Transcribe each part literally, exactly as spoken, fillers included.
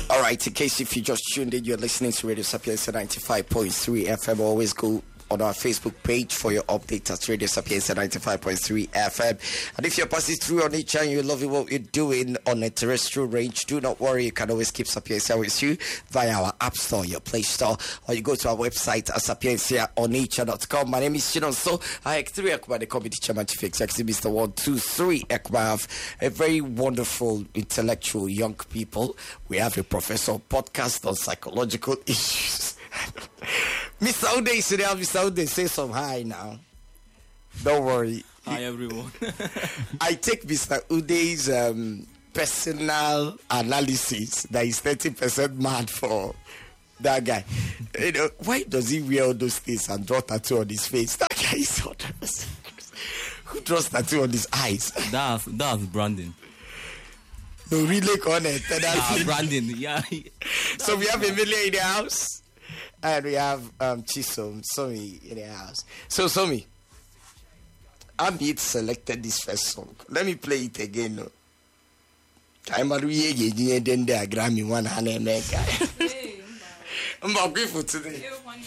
All right, in case if you just tuned in, you're listening to Radio Sapienza ninety-five point three F M. Always go on our Facebook page for your update at Radio Sapienza ninety-five point three F M. And if you're passing through on each and you're loving what you're doing on a terrestrial range, do not worry. You can always keep Sapienza with you via our App Store, your Play Store, or you go to our website at sapienza on nature dot com. My name is Chinon. So I have three Ekuma, the committee chairman, chief executive, Mister One, Two, Three Ekuma. Have a very wonderful, intellectual young people. We have a professor podcast on psychological issues. Mister Ude is there. Mister Ude, say some hi now. Don't worry. Hi, everyone. I take Mister Ude's um, personal analysis that he's thirty percent mad for that guy. You know, why does he wear all those things and draw tattoo on his face? That guy is so who draws tattoo on his eyes? That's, that's Brandon. No, really connect. Ah, Brandon, yeah. So we have Emilia in the house. And we have um, Chisom, Somi in the house. So, Somi, Amit selected this first song. Let me play it again. No? I'm a really then the Grammy one hundred mega. I'm not grateful today.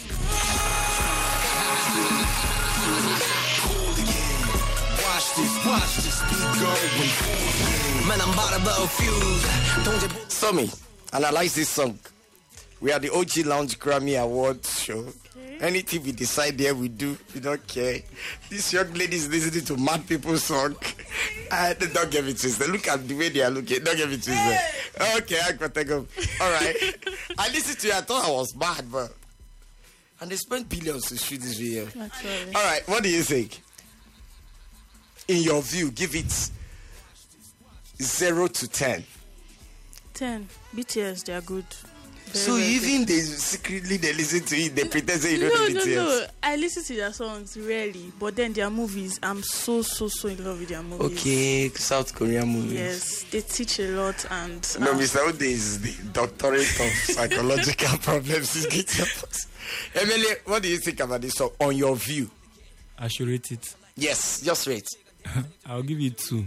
Watch this, watch this, keep going. Man, I'm about to blow fuse. Somi, analyze this song. We are the O G Lounge Grammy Awards show. Okay. Anything we decide there, we do. We don't care. This young lady is listening to mad people's song. Uh, don't get me twisted. Look at the way they are looking. Don't get me twisted. Hey. Okay, I can take up. All right. I listened to you. I thought I was mad, but and they spent billions to shoot this video. Actually. All right. What do you think? In your view, give it zero to ten. Ten. B T S, they are good. Very, so very even good. they secretly they listen to it, they pretend say you don't no, know no, B T S. no. I listen to their songs rarely, but then their movies, I'm so, so, so in love with their movies. Okay, South Korean movies. Yes, they teach a lot and. No, um, Mister Ode is the doctorate of psychological problems. He's getting us. Emily, what do you think about this song? On your view, I should rate it. Yes, just rate. I'll give it two.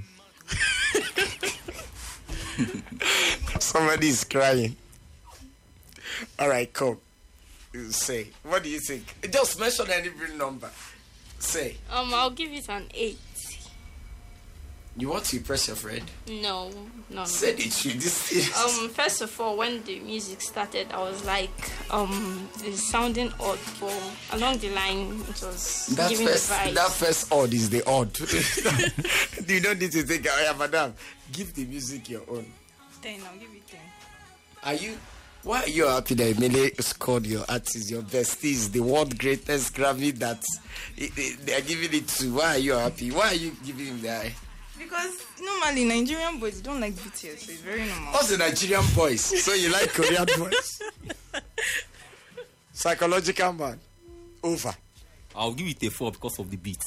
Somebody is crying. All right, come. Say, what do you think? Just mention any number. Say. Um, I'll give it an eight. You want to impress your friend? No, no. Say it. You this is. Um, first of all, when the music started, I was like, um, it's sounding odd, but along the line, it was that giving first, the vibe. That first odd is the odd. You don't need to think, oh, yeah, madam, give the music your own. Ten, I'll give it ten. Are you? Why are you happy that Emily scored your artist, your besties, the world greatest Grammy that they are giving it to? Why are you happy? Why are you giving him the eye? Because normally Nigerian boys don't like B T S, so it's very normal. What's the Nigerian boys? So you like Korean boys? Psychological man. Over. I'll give it a four because of the beat.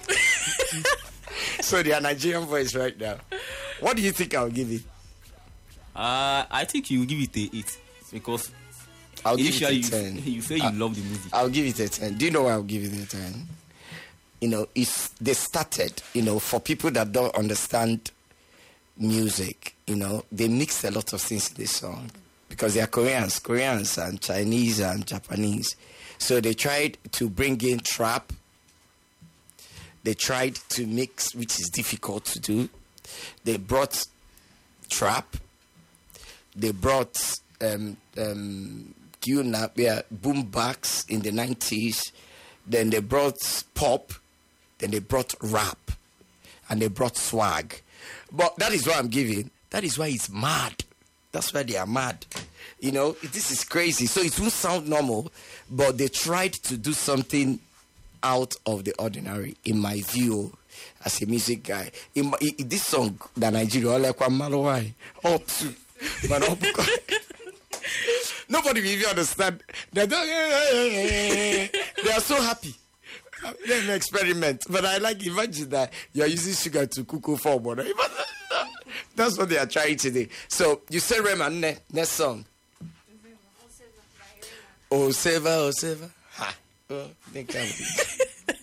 So they are Nigerian boys right now. What do you think I'll give it? Uh, I think you give it a eight because I'll give initially it a ten. You, you say you I'll, love the music. I'll give it a ten. Do you know why I'll give it a ten? You know, it's they started, you know, for people that don't understand music, you know, they mix a lot of things in this song because they are Koreans, Koreans and Chinese and Japanese. So they tried to bring in trap. They tried to mix, which is difficult to do. They brought trap. They brought um, um, yeah, boom backs in the nineties. Then they brought pop. Then they brought rap. And they brought swag. But that is what I'm giving. That is why it's mad. That's why they are mad. You know, this is crazy. So it won't sound normal, but they tried to do something out of the ordinary, in my view, as a music guy. In, my, in this song, the Nigeria, like one Malawai, all two, but all nobody will even understand. They they are so happy. They're an experiment, but I like imagine that you are using sugar to cook for water. That's what they are trying to do. So you say Rema, ne, next song. Oh Seva, oh Seva. Ha. Oh, they can't be.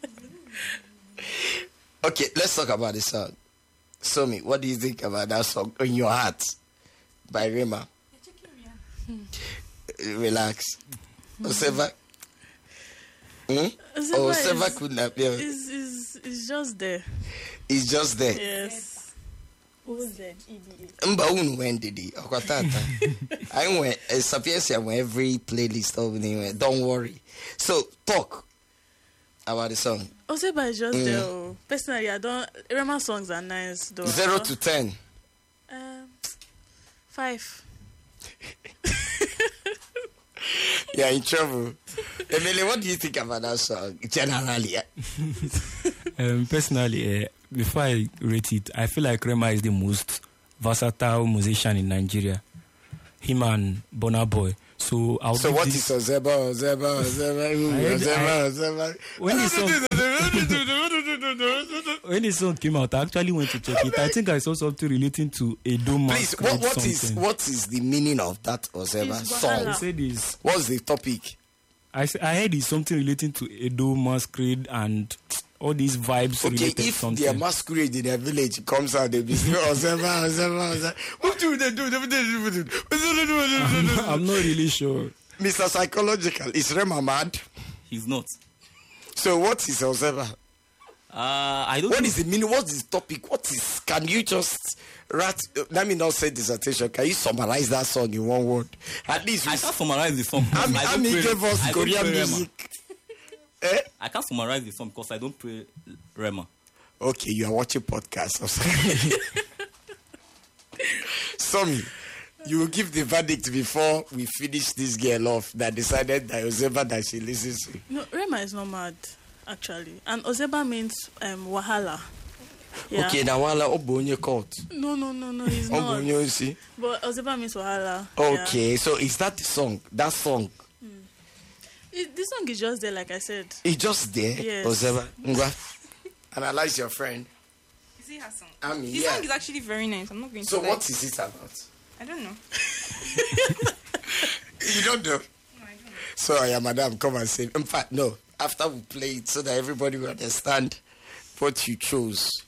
Okay, let's talk about this song. Somi, what do you think about that song, In Your Heart by Rema? You're checking me Relax. Oseva. Hmm? Oseva Oh, Oseva is- couldn't appear. It's, it's, it's just there. It's just there. Yes. O Z E D A. Mba unu when did he? Okwatata. I went. It's appears on every playlist of anywhere. Don't worry. So talk about the song. Oseba is just Mm. there. oh. Personally, I don't. Rema songs are nice though. Zero to ten. Um, five. You're in trouble. Emily, what do you think about that song generally? Um, personally, uh, before I rate it, I feel like Rema is the most versatile musician in Nigeria. Him and Burna Boy. So I'll So give what this, is Ozeba? Ozeba, Ozeba, who? I heard- Ozeba, Ozeba. when the song when the song came out, I actually went to check it. I think I saw something relating to Edo Please, what, Masquerade what is something. what is the meaning of that Ozeba It's song? I Wahala. said is What's the topic? I s- I heard it's something relating to Edo Masquerade and all these vibes Okay, related if something. their masquerade in their village comes out, they'll be saying Ozeba, Ozeba, Ozeba. What do they do? I'm not really sure. Mister Psychological, is Rema mad? He's not. So what is Ozeba? Uh, I don't What think is the meaning? What is the topic? What is? Can you just rat? Uh, let me not say dissertation. Can you summarize that song in one word? At least we. I can't summarize the song. Ami, I don't Ami pray- gave us I don't Korean pray Rema. music. Eh? I can't summarize the song because I don't play Rema. Okay, you are watching podcast. or something. Somi, you will give the verdict before we finish this girl off that decided that Ozeba that she listens to. No, Rema is not mad, actually. And Ozeba means um, Wahala. Yeah. Okay, now wala obonye court. No, no, no, no, he's not. Obonye osi. But Ozeba means Wahala. Okay, so is that the song? That song? Yeah. It, this song is just there, like I said. It's just there. Yes. Ozeba. Ngwa. Analyze your friend. Is it her song? Ami, His yeah. song is actually very nice. I'm not going to So lie. what is it about? I don't know. You don't know. No, I don't know. Sorry, yeah, madam, come and say. In fact, no. After we play it, so that everybody will understand what you chose.